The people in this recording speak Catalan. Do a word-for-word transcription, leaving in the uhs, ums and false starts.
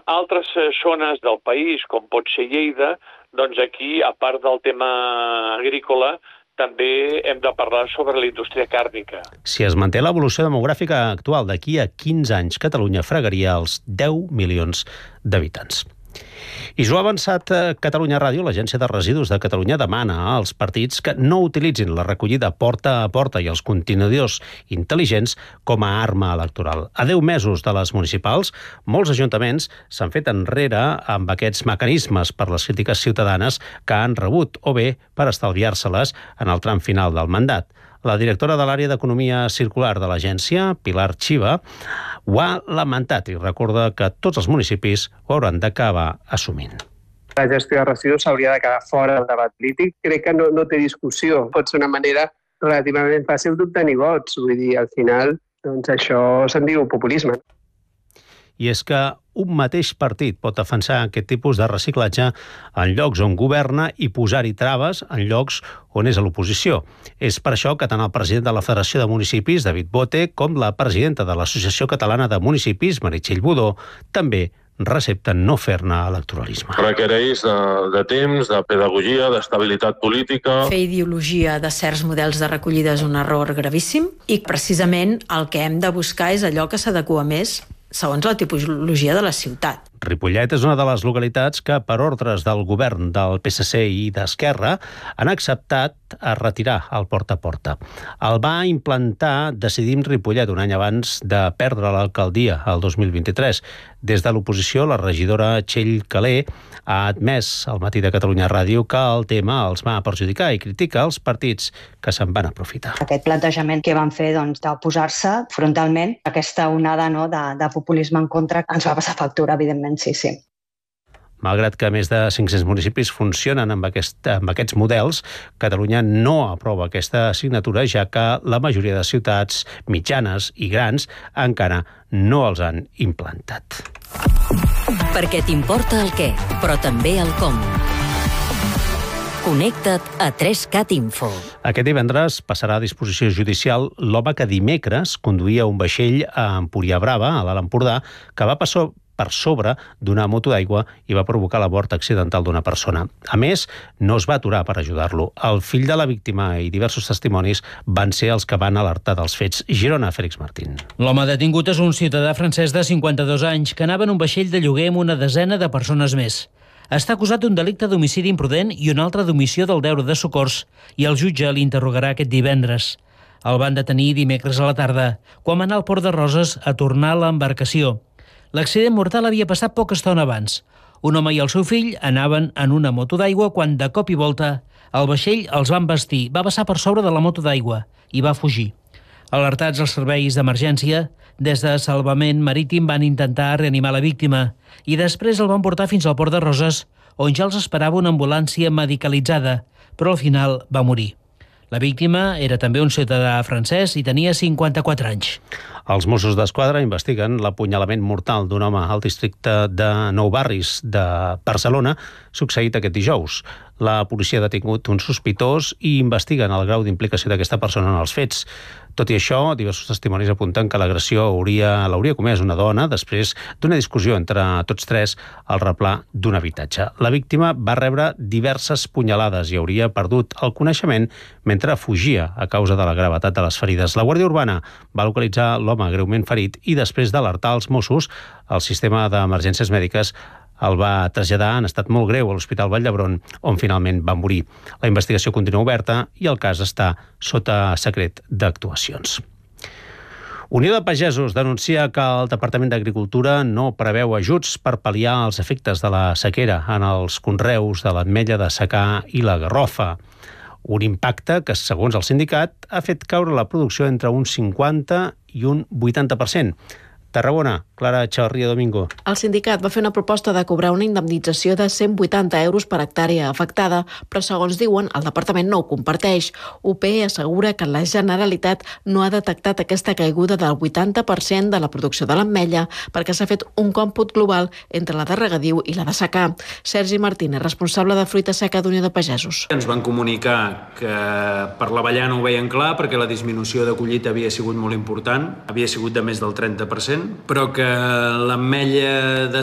altres zones del país, com pot ser Lleida, doncs aquí, a part del tema agrícola, també hem de parlar sobre la indústria càrnica. Si es manté l'evolució demogràfica actual, d'aquí a quinze anys, Catalunya fregaria els deu milions d'habitants. I s'ho ha avançat Catalunya Ràdio, l'Agència de Residus de Catalunya demana als partits que no utilitzin la recollida porta a porta i els contenidors intel·ligents com a arma electoral. A deu mesos de les municipals, molts ajuntaments s'han fet enrere amb aquests mecanismes per les crítiques ciutadanes que han rebut, o bé per estalviar-se-les en el tram final del mandat. La directora de l'àrea d'Economia Circular de l'agència, Pilar Chiva, ho ha lamentat i recorda que tots els municipis ho hauran d'acabar assumint. La gestió de residus s'hauria de quedar fora del debat polític. Crec que no, no té discussió. Pot ser una manera relativament fàcil d'obtenir vots. Vull dir, al final, doncs això se'n diu populisme. I és que un mateix partit pot defensar aquest tipus de reciclatge en llocs on governa i posar-hi traves en llocs on és a l'oposició. És per això que tant el president de la Federació de Municipis, David Bote, com la presidenta de l'Associació Catalana de Municipis, Meritxell Budó, també recepten no fer-ne electoralisme. Requereix de, de temps, de pedagogia, d'estabilitat política. Fer ideologia de certs models de recollida és un error gravíssim i precisament el que hem de buscar és allò que s'adequa més segons la tipologia de la ciutat. Ripollet és una de les localitats que, per ordres del govern del P S C i d'Esquerra, han acceptat a retirar el porta a porta. El va implantar Decidim Ripollet un any abans de perdre l'alcaldia, el dos mil vint-i-tres. Des de l'oposició, la regidora Txell Calé ha admès al Matí de Catalunya Ràdio que el tema els va perjudicar i critica els partits que se'n van aprofitar. Aquest plantejament que van fer doncs, d'oposar-se frontalment, aquesta onada no, de, de populisme en contra, ens va passar factura, evidentment, sí, sí. Malgrat que més de cinc-cents municipis funcionen amb, aquest, amb aquests models, Catalunya no aprova aquesta assignatura, ja que la majoria de ciutats mitjanes i grans encara no els han implantat. Perquè t'importa el què, però també el com. Connecta't a tres cat Info. Aquest divendres passarà a disposició judicial l'home que dimecres conduïa un vaixell a Empurià Brava, a l'Alt Empordà, que va passar per sobre d'una moto d'aigua i va provocar la mort accidental d'una persona. A més, no es va aturar per ajudar-lo. El fill de la víctima i diversos testimonis van ser els que van alertar dels fets. Girona, Félix Martín. L'home detingut és un ciutadà francès de cinquanta-dos anys que anava en un vaixell de lloguer amb una desena de persones més. Està acusat d'un delicte d'homicidi imprudent i un altre d'omissió del deure de socors i el jutge l'interrogarà aquest divendres. El van detenir dimecres a la tarda, quan va anar al Port de Roses a tornar a l'embarcació. L'accident mortal havia passat poca estona abans. Un home i el seu fill anaven en una moto d'aigua quan, de cop i volta, el vaixell els va embestir, va passar per sobre de la moto d'aigua i va fugir. Alertats els serveis d'emergència, des de Salvament Marítim van intentar reanimar la víctima i després el van portar fins al Port de Roses, on ja els esperava una ambulància medicalitzada, però al final va morir. La víctima era també un ciutadà francès i tenia cinquanta-quatre anys. Els Mossos d'Esquadra investiguen l'apunyalament mortal d'un home al districte de Nou Barris de Barcelona, succeït aquest dijous. La policia ha detingut un sospitós i investiguen el grau d'implicació d'aquesta persona en els fets. Tot i això, diversos testimonis apunten que l'agressió hauria, l'hauria comès una dona després d'una discussió entre tots tres al replà d'un habitatge. La víctima va rebre diverses punyalades i hauria perdut el coneixement mentre fugia a causa de la gravetat de les ferides. La Guàrdia Urbana va localitzar l'home greument ferit i després d'alertar els Mossos, el sistema d'emergències mèdiques el va traslladar en estat molt greu a l'Hospital Vall d'Hebron, on finalment va morir. La investigació continua oberta i el cas està sota secret d'actuacions. Unió de Pagesos denuncia que el Departament d'Agricultura no preveu ajuts per pal·liar els efectes de la sequera en els conreus de l'ametlla de secà i la garrofa. Un impacte que, segons el sindicat, ha fet caure la producció entre un cinquanta i un vuitanta per cent. Tarragona, Clara Chavarria Domingo. El sindicat va fer una proposta de cobrar una indemnització de cent vuitanta euros per hectàrea afectada, però segons diuen, el departament no ho comparteix. U P assegura que la Generalitat no ha detectat aquesta caiguda del vuitanta per cent de la producció de l'ametlla perquè s'ha fet un còmput global entre la de regadiu i la de secà. Sergi Martínez, responsable de fruita seca d'Unió de Pagesos. Ens van comunicar que per l'avellana ho veien clar perquè la disminució de collita havia sigut molt important, havia sigut de més del trenta per cent, però que l'ametlla de